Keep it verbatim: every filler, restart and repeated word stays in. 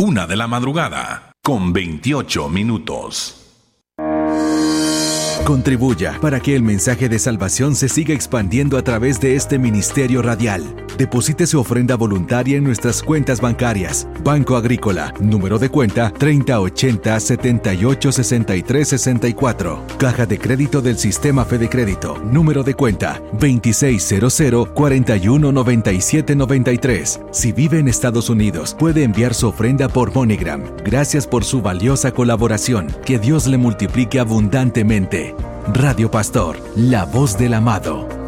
una de la madrugada, con veintiocho minutos. Contribuya para que el mensaje de salvación se siga expandiendo a través de este ministerio radial. Deposite su ofrenda voluntaria en nuestras cuentas bancarias. Banco Agrícola, número de cuenta treinta ochenta setenta y ocho sesenta y tres sesenta y cuatro. Caja de crédito del Sistema Fede Crédito, número de cuenta veintiséis cero cero cuarenta y uno noventa y siete noventa y tres. Si vive en Estados Unidos, puede enviar su ofrenda por MoneyGram. Gracias por su valiosa colaboración. Que Dios le multiplique abundantemente. Radio Pastor, la voz del amado.